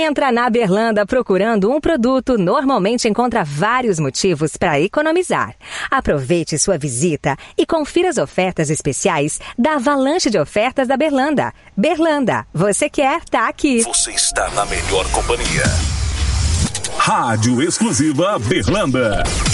Entra na Berlanda procurando um produto, normalmente encontra vários motivos para economizar. Aproveite sua visita e confira as ofertas especiais da avalanche de ofertas da Berlanda. Berlanda, você quer, tá aqui. Você está na melhor companhia. Rádio Exclusiva Berlanda.